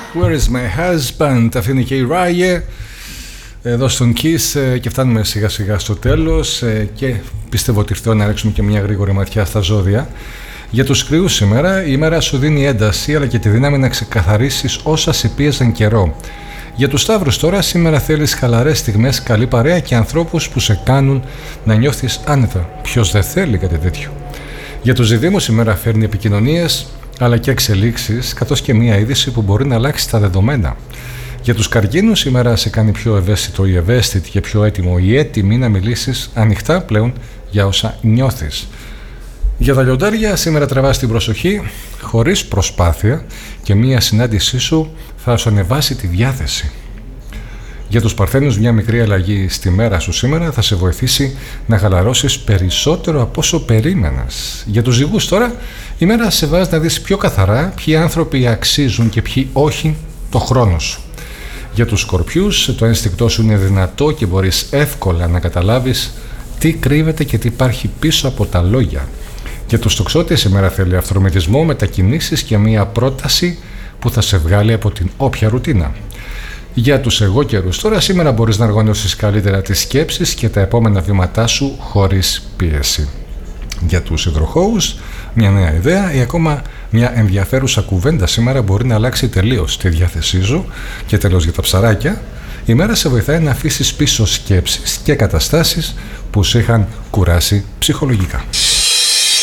Where is my husband? Αυτή είναι και η Rye εδώ στον Kiss και φτάνουμε σιγά σιγά στο τέλος και πιστεύω ότι ήρθε να ρίξουμε και μια γρήγορη ματιά στα ζώδια. Για τους κρυούς σήμερα, η ημέρα σου δίνει ένταση αλλά και τη δύναμη να ξεκαθαρίσεις όσα σε πίεζαν καιρό. Για τους Σταύρους τώρα, σήμερα θέλεις χαλαρές στιγμές, καλή παρέα και ανθρώπους που σε κάνουν να νιώθεις άνετα. Ποιος δεν θέλει κάτι τέτοιο? Για τους Διδύμους, σήμερα φέρνει επικοινωνίες αλλά και εξελίξεις, καθώς και μια είδηση που μπορεί να αλλάξει τα δεδομένα. Για τους Καρκίνους, σήμερα σε κάνει πιο ευαίσθητο ή ευαίσθητη και πιο έτοιμο ή έτοιμη να μιλήσεις ανοιχτά πλέον για όσα νιώθεις. Για τα Λιοντάρια, σήμερα τραβάς την προσοχή χωρίς προσπάθεια και μια συνάντησή σου θα σου ανεβάσει τη διάθεση. Για τους Παρθένους, μια μικρή αλλαγή στη μέρα σου σήμερα θα σε βοηθήσει να χαλαρώσεις περισσότερο από όσο περίμενες. Για τους Ζυγούς τώρα, η μέρα σε βάζει να δεις πιο καθαρά ποιοι άνθρωποι αξίζουν και ποιοι όχι το χρόνο σου. Για τους Σκορπιούς, το ένστικτό σου είναι δυνατό και μπορείς εύκολα να καταλάβεις τι κρύβεται και τι υπάρχει πίσω από τα λόγια. Για τους Τοξότες, σήμερα θέλει αυθορμητισμό, μετακινήσεις και μια πρόταση που θα σε βγάλει από την όποια ρουτίνα. Για τους Αιγόκερους τώρα, σήμερα μπορείς να οργανώσεις καλύτερα τις σκέψεις και τα επόμενα βήματά σου χωρίς πίεση. Για τους Υδροχόους, μια νέα ιδέα ή ακόμα μια ενδιαφέρουσα κουβέντα σήμερα μπορεί να αλλάξει τελείως τη διάθεσή σου. Και τέλος, για τα Ψαράκια, η μέρα σε βοηθάει να αφήσεις πίσω σκέψεις και καταστάσεις που σε είχαν κουράσει ψυχολογικά.